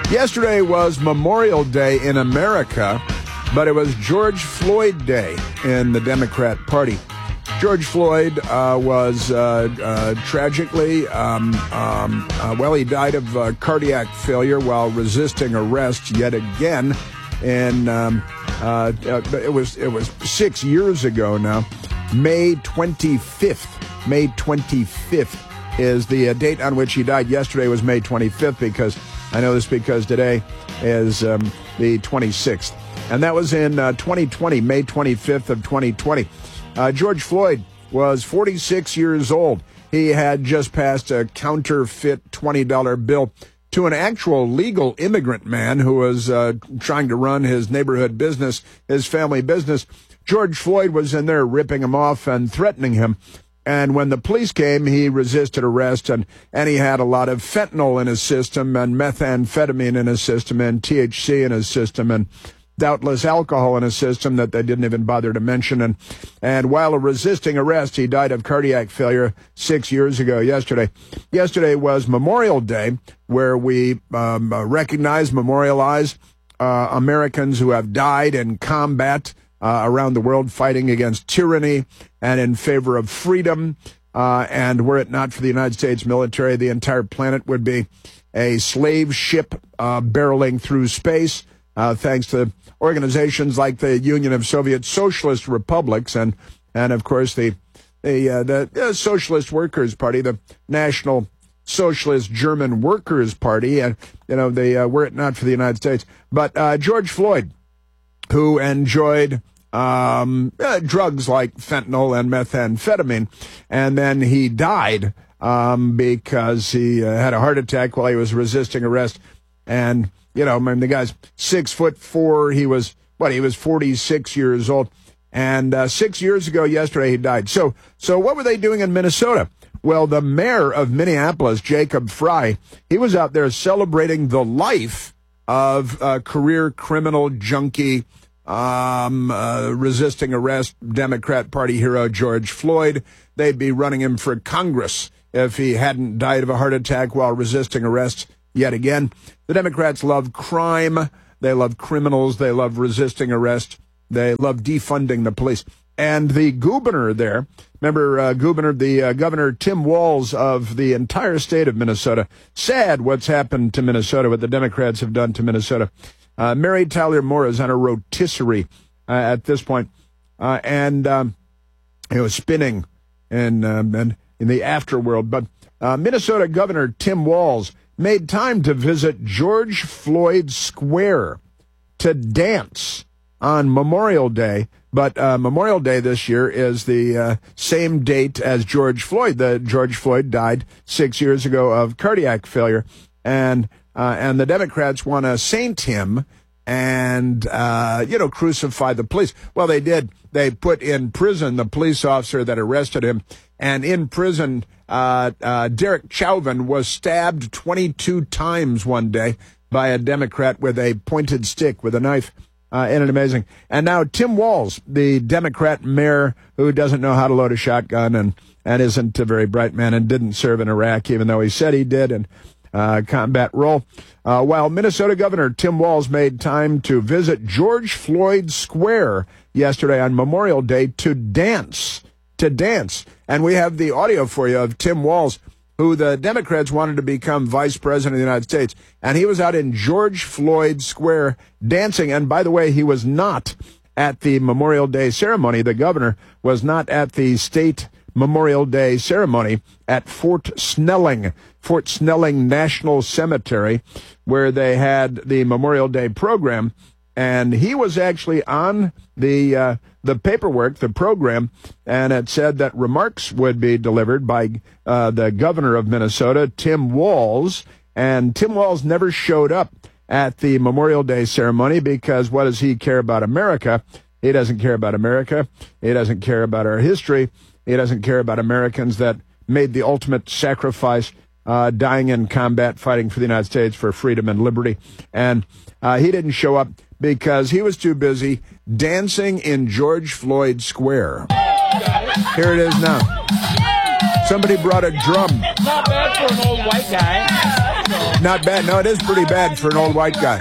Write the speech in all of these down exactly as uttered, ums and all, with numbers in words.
Yesterday was Memorial Day in America, but it was George Floyd Day in the Democrat Party. George Floyd uh, was uh, uh, tragically, um, um, uh, well, he died of uh, cardiac failure while resisting arrest yet again. And um, uh, it was it was six years ago now. May twenty-fifth. May twenty-fifth is the uh, date on which he died. Yesterday was May twenty-fifth because I know this because today is um, the twenty-sixth. And that was in uh, twenty twenty, May twenty-fifth of twenty twenty. Uh, George Floyd was forty-six years old. He had just passed a counterfeit twenty dollar bill to an actual legal immigrant man who was uh, trying to run his neighborhood business, his family business. George Floyd was in there ripping him off and threatening him. And when the police came, he resisted arrest, and, and he had a lot of fentanyl in his system and methamphetamine in his system and T H C in his system and doubtless alcohol in his system that they didn't even bother to mention. And, and while resisting arrest, he died of cardiac failure six years ago yesterday. Yesterday was Memorial Day, where we um, recognize, memorialize uh, Americans who have died in combat uh, around the world fighting against tyranny and in favor of freedom. Uh, and were it not for the United States military, the entire planet would be a slave ship uh, barreling through space. Uh, thanks to organizations like the Union of Soviet Socialist Republics and, and of course, the the, uh, the uh, Socialist Workers' Party, the National Socialist German Workers' Party, and you know they uh, were it not for the United States. But uh, George Floyd, who enjoyed um, uh, drugs like fentanyl and methamphetamine, and then he died um, because he uh, had a heart attack while he was resisting arrest, and. You know, I mean, the guy's six foot four. He was, what, he was forty-six years old. And uh, six years ago yesterday, he died. So, so what were they doing in Minnesota? Well, the mayor of Minneapolis, Jacob Frey, he was out there celebrating the life of uh, career criminal junkie, um, uh, resisting arrest, Democrat Party hero George Floyd. They'd be running him for Congress if he hadn't died of a heart attack while resisting arrest. Yet again, the Democrats love crime. They love criminals. They love resisting arrest. They love defunding the police. And the governor there, remember, uh, governor, the uh, governor Tim Walz of the entire state of Minnesota, sad what's happened to Minnesota, what the Democrats have done to Minnesota. Uh, Mary Tyler Moore is on a rotisserie uh, at this point, uh, and um, it was spinning in, um, in, in the afterworld. But uh, Minnesota Governor Tim Walz made time to visit George Floyd Square to dance on Memorial Day. But uh, Memorial Day this year is the uh, same date as George Floyd. The George Floyd died six years ago of cardiac failure. And uh, and the Democrats want to saint him and, uh, you know, crucify the police. Well, they did. They put in prison the police officer that arrested him. And in prison, uh, uh, Derek Chauvin was stabbed twenty-two times one day by a Democrat with a pointed stick, with a knife. Uh, isn't it amazing? And now Tim Walz, the Democrat mayor who doesn't know how to load a shotgun and, and isn't a very bright man and didn't serve in Iraq, even though he said he did, in uh, combat role. Uh, while Minnesota Governor Tim Walz made time to visit George Floyd Square yesterday on Memorial Day to dance, to dance. And we have the audio for you of Tim Walz, who the Democrats wanted to become vice president of the United States. And he was out in George Floyd Square dancing. And by the way, he was not at the Memorial Day ceremony. The governor was not at the state Memorial Day ceremony at Fort Snelling, Fort Snelling National Cemetery, where they had the Memorial Day program. And he was actually on the uh, the paperwork, the program, and it said that remarks would be delivered by uh, the governor of Minnesota, Tim Walz. And Tim Walz never showed up at the Memorial Day ceremony because what does he care about America? He doesn't care about America. He doesn't care about our history. He doesn't care about Americans that made the ultimate sacrifice, uh, dying in combat, fighting for the United States for freedom and liberty. And uh, he didn't show up because he was too busy dancing in George Floyd Square. Here it is now. Somebody brought a drum. Not bad for an old white guy. Not bad. No, it is pretty bad for an old white guy.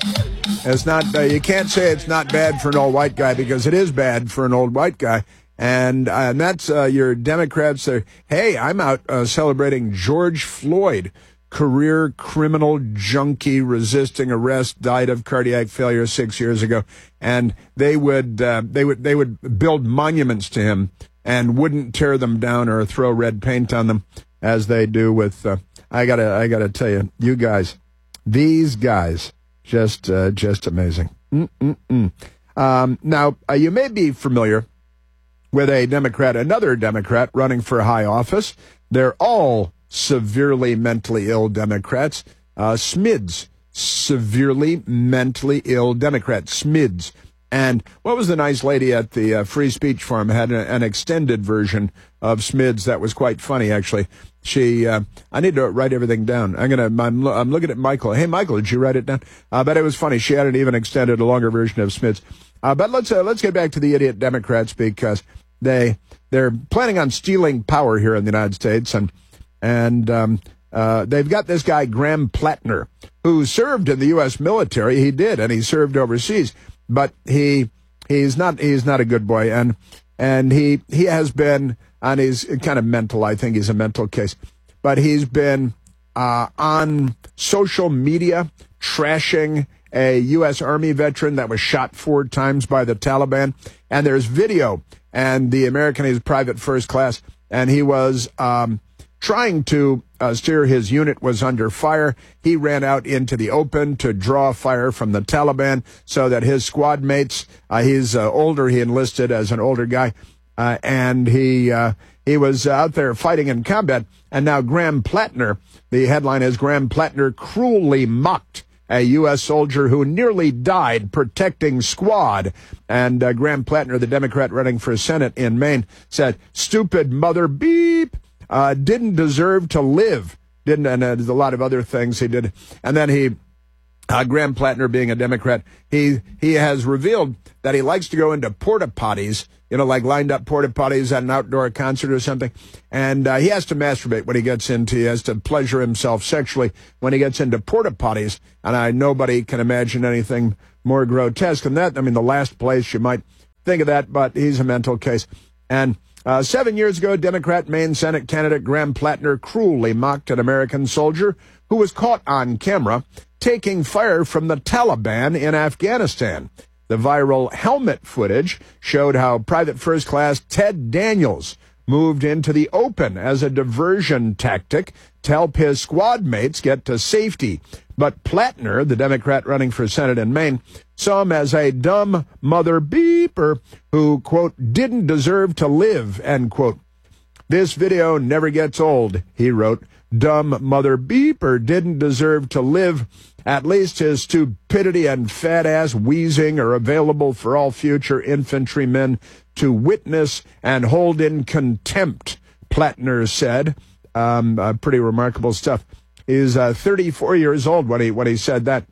It's not. Uh, you can't say it's not bad for an old white guy because it is bad for an old white guy. And, uh, and that's uh, your Democrats. Say, hey, I'm out uh, celebrating George Floyd, career criminal junkie resisting arrest, died of cardiac failure six years ago, and they would uh, they would they would build monuments to him and wouldn't tear them down or throw red paint on them as they do with. Uh, I gotta I gotta tell you, you guys, these guys, just uh, just amazing. Mm-mm-mm. Um, now uh, you may be familiar with a Democrat, another Democrat running for high office. They're all severely mentally ill Democrats. Uh, Smids, severely mentally ill Democrat. Smids. And what was the nice lady at the uh, Free Speech Forum had an, an extended version of Smids that was quite funny, actually. She, uh, I need to write everything down. I'm gonna, I'm, I'm looking at Michael. Hey, Michael, did you write it down? Uh, but it was funny. She had an even extended, a longer version of Smids. Uh, but let's, uh, let's get back to the idiot Democrats because they, they're planning on stealing power here in the United States. And, and, um, uh, they've got this guy, Graham Plattner, who served in the U S military. He did, and he served overseas. But he he's not he's not a good boy, and and he he has been on his kind of mental. I think he's a mental case, but he's been uh, on social media trashing a U S Army veteran that was shot four times by the Taliban. And there's video, and the American is private first class, and he was um, trying to uh, steer his unit was under fire. He ran out into the open to draw fire from the Taliban so that his squad mates, uh, he's uh, older, he enlisted as an older guy, uh, and he uh, he was out there fighting in combat. And now Graham Plattner, the headline is Graham Plattner cruelly mocked a U S soldier who nearly died protecting squad. And uh, Graham Plattner, the Democrat running for Senate in Maine, said, "Stupid mother beep. Uh, didn't deserve to live." Didn't, and uh, there's a lot of other things he did. And then he, uh, Graham Plattner being a Democrat, he he has revealed that he likes to go into porta potties, you know, like lined up porta potties at an outdoor concert or something. And uh, he has to masturbate when he gets into, he has to pleasure himself sexually when he gets into porta potties. And I nobody can imagine anything more grotesque than that. I mean, the last place you might think of that, but he's a mental case. And Uh, seven years ago, Democrat Maine Senate candidate Graham Plattner cruelly mocked an American soldier who was caught on camera taking fire from the Taliban in Afghanistan. The viral helmet footage showed how Private First Class Ted Daniels moved into the open as a diversion tactic to help his squad mates get to safety. But Plattner, the Democrat running for Senate in Maine, saw him as a dumb mother beeper who, quote, didn't deserve to live, end quote. "This video never gets old," he wrote. "Dumb mother beeper didn't deserve to live. At least his stupidity and fat-ass wheezing are available for all future infantrymen to witness and hold in contempt," Plattner said. Um, uh, pretty remarkable stuff. He's uh, thirty-four years old when he when he said that,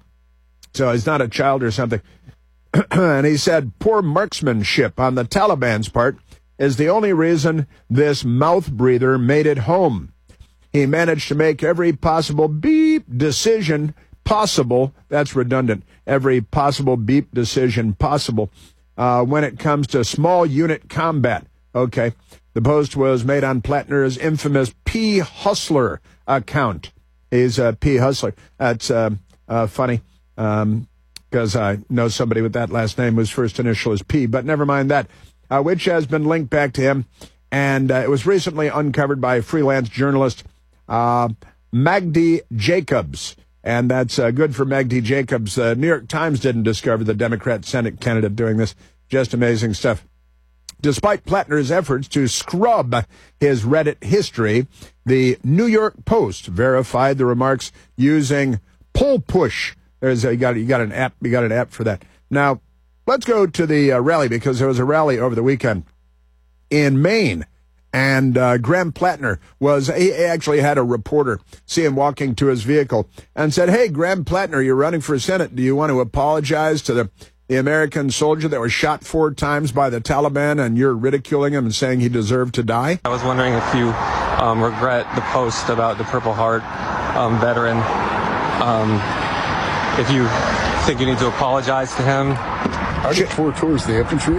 so he's not a child or something. And he said, "Poor marksmanship on the Taliban's part is the only reason this mouth breather made it home. He managed to make every possible beep decision possible." That's redundant. Every possible beep decision possible uh, when it comes to small unit combat. Okay. The post was made on Plattner's infamous P. Hustler account. He's a P. Hustler. That's uh, uh, funny because um, I know somebody with that last name whose first initial is P, but never mind that, uh, which has been linked back to him. And uh, it was recently uncovered by freelance journalist uh, Magdi Jacobs. And that's uh, good for Magdi Jacobs. The uh, New York Times didn't discover the Democrat Senate candidate doing this. Just amazing stuff. Despite Plattner's efforts to scrub his Reddit history, the New York Post verified the remarks using Poll Push. There's a, you got you got an app. You got an app for that. Now, let's go to the uh, rally because there was a rally over the weekend in Maine, and uh, Graham Plattner was. He actually had a reporter see him walking to his vehicle and said, "Hey, Graham Plattner, you're running for Senate. Do you want to apologize to the?" The American soldier that was shot four times by the Taliban, and you're ridiculing him and saying he deserved to die? I was wondering if you um, regret the post about the Purple Heart um, veteran. Um, if you think you need to apologize to him. I get four tours of the infantry.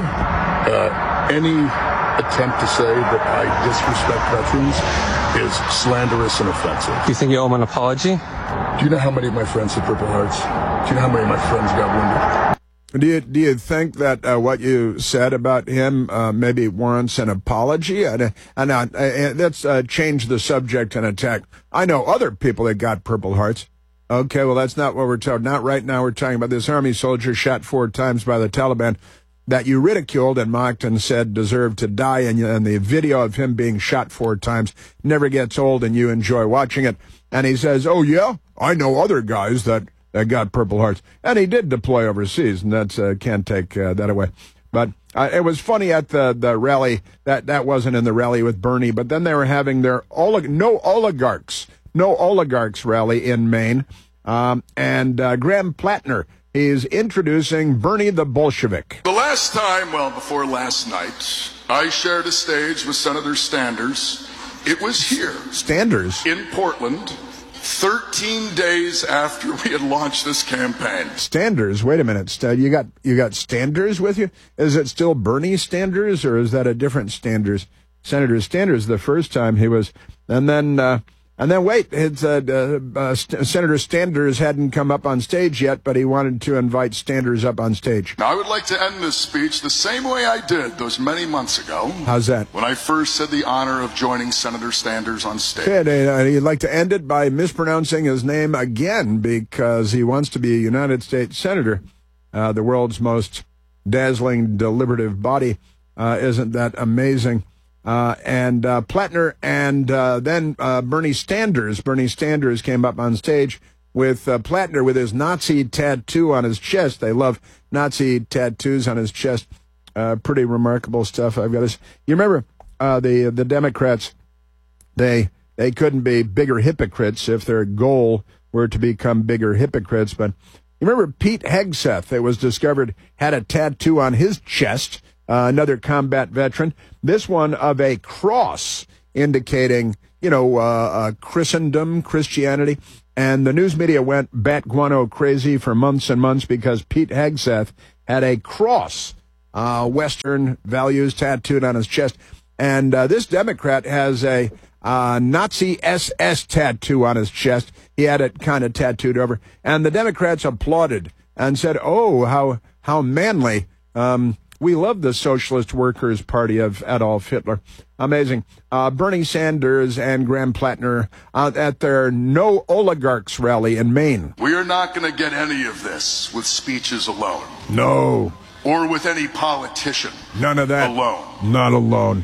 Uh, any attempt to say that I disrespect veterans is slanderous and offensive. Do you think you owe him an apology? Do you know how many of my friends have Purple Hearts? Do you know how many of my friends got wounded? Do you do you think that uh, what you said about him uh, maybe warrants an apology? And and uh, uh, let's uh, change the subject and attack. I know other people that got Purple Hearts. Okay, well, that's not what we're talking. Not right now. We're talking about this Army soldier shot four times by the Taliban that you ridiculed and mocked and said deserved to die. And, and the video of him being shot four times never gets old, and you enjoy watching it. And he says, "Oh yeah, I know other guys that." that got Purple Hearts. And he did deploy overseas, and that's uh, can't take uh, that away. But uh, it was funny at the, the rally. That that wasn't in the rally with Bernie, but then they were having their olig- no oligarchs, no oligarchs rally in Maine. Um, and uh, Graham Plattner is introducing Bernie the Bolshevik. The last time, well, before last night, I shared a stage with Senator Standers. It was here. Standers? In Portland. thirteen days after we had launched this campaign. Standers, wait a minute. St- you got you got Standers with you? Is it still Bernie Standers, or is that a different Standers? Senator Standers, the first time he was, and then uh, and then wait, it's, uh, uh, uh, St- Senator Standers hadn't come up on stage yet, but he wanted to invite Standers up on stage. Now, I would like to end this speech the same way I did those many months ago. How's that? When I first had the honor of joining Senator Standers on stage. Okay, uh, he'd like to end it by mispronouncing his name again because he wants to be a United States Senator, uh, the world's most dazzling deliberative body. Uh, isn't that amazing? Uh, and uh, Plattner and uh, then uh, Bernie Standers. Bernie Standers came up on stage with uh, Plattner with his Nazi tattoo on his chest. They love Nazi tattoos on his chest. Uh, pretty remarkable stuff. I've got this. You remember uh, the the Democrats? They they couldn't be bigger hypocrites if their goal were to become bigger hypocrites. But you remember Pete Hegseth? It was discovered had a tattoo on his chest. Uh, another combat veteran, this one of a cross indicating, you know, uh, uh, Christendom, Christianity. And the news media went bat guano crazy for months and months because Pete Hegseth had a cross, uh, Western values tattooed on his chest. And uh, this Democrat has a uh, Nazi S S tattoo on his chest. He had it kind of tattooed over. And the Democrats applauded and said, oh, how, how manly. Um, We love the Socialist Workers' Party of Adolf Hitler. Amazing. Uh, Bernie Sanders and Graham Plattner uh, at their No Oligarchs rally in Maine. We are not going to get any of this with speeches alone. No. Or with any politician. None of that. Alone. Not alone.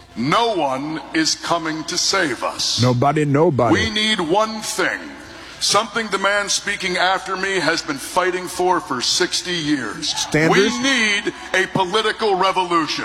No one is coming to save us. Nobody, nobody. We need one thing. Something the man speaking after me has been fighting for for sixty years. Standers? We need a political revolution.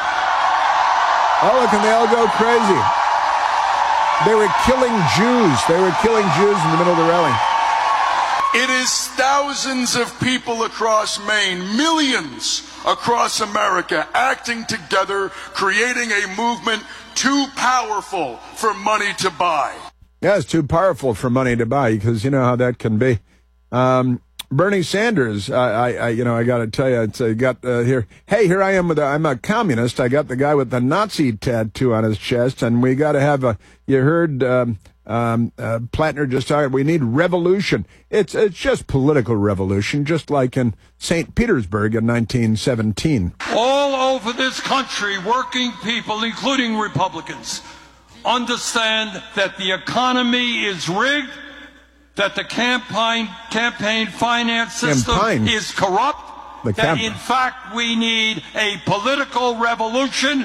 Oh, look, and they all go crazy. They were killing Jews. They were killing Jews in the middle of the rally. It is thousands of people across Maine, millions across America, acting together, creating a movement too powerful for money to buy. Yeah, it's too powerful for money to buy because you know how that can be. Um, Bernie Sanders, I, I, you know, I got to tell you, it's uh, got uh, here. Hey, here I am with a, I'm a communist. I got the guy with the Nazi tattoo on his chest, and we got to have a. You heard um, um, uh, Plattner just talking. We need revolution. It's it's just political revolution, just like in Saint Petersburg in nineteen seventeen. All over this country, working people, including Republicans, understand that the economy is rigged, that the campaign campaign finance system Campaign. is corrupt, The that camp- in fact we need a political revolution.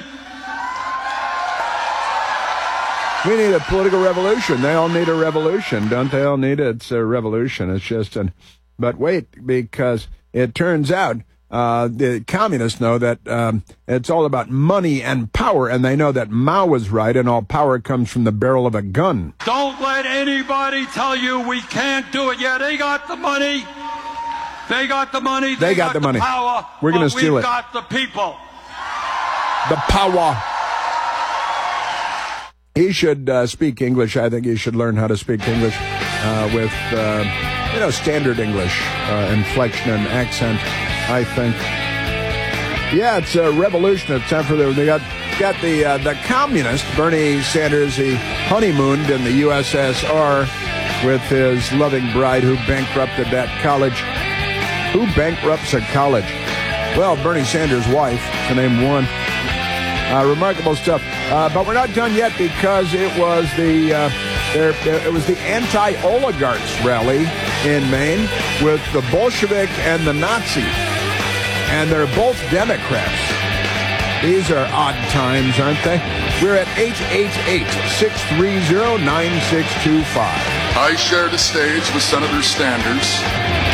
We need a political revolution. They all need a revolution, don't they all need it? It's a revolution. It's just an. But wait, because it turns out Uh, the communists know that um, it's all about money and power, and they know that Mao was right, and all power comes from the barrel of a gun. Don't let anybody tell you we can't do it. Yeah, they got the money. They got the money. They, They got the money. Power. We're gonna but steal we've it. got the people. The power. He should uh, speak English. I think he should learn how to speak English. uh, with, uh, you know, standard English uh, inflection and accent, I think. Yeah, it's a revolution. It's time for the, they got, got the, uh, the communist, Bernie Sanders. He honeymooned in the U S S R with his loving bride who bankrupted that college. Who bankrupts a college? Well, Bernie Sanders' wife, to name one. Uh, remarkable stuff. Uh, but we're not done yet because it was the uh, there, it was the anti-oligarchs rally in Maine with the Bolshevik and the Nazi. And they're both Democrats. These are odd times, aren't they? We're at eight eight eight, six three zero, nine six two five. I shared a stage with Senator Sanders